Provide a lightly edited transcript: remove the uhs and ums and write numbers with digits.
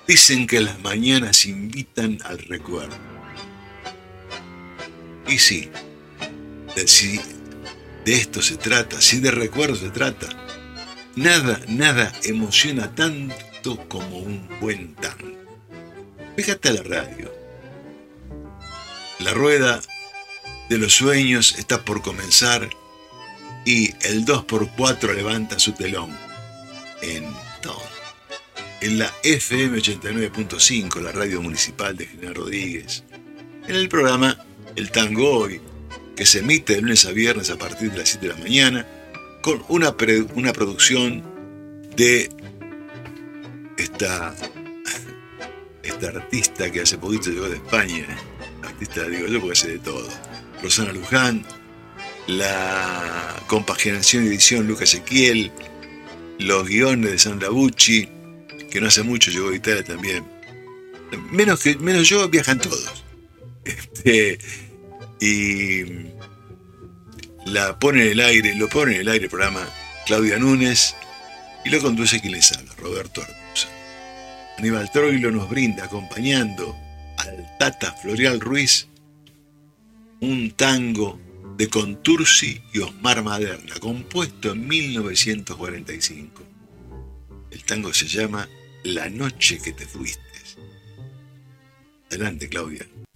Dicen que las mañanas invitan al recuerdo. Y sí, si de esto se trata, si de recuerdo se trata, nada emociona tanto como un buen tango. Fíjate a la radio. La rueda de los sueños está por comenzar y el 2x4 levanta su telón. En la FM 89.5, la radio municipal de General Rodríguez, en el programa El Tango Hoy, que se emite de lunes a viernes a partir de las 7 de la mañana, con una producción de esta artista que hace poquito llegó de España, artista digo yo porque hace de todo, Rosana Luján, la compaginación y edición Lucas Ezequiel, los guiones de Sandra Bucci, que no hace mucho llegó de Italia también. Menos yo, viajan todos. Y lo pone en el aire el programa Claudia Núñez y lo conduce quien les habla, Roberto Artuza. Aníbal Troilo nos brinda, acompañando al Tata Florial Ruiz, un tango de Contursi y Osmar Maderna, compuesto en 1945. El tango se llama La noche que te fuiste. Adelante, Claudia.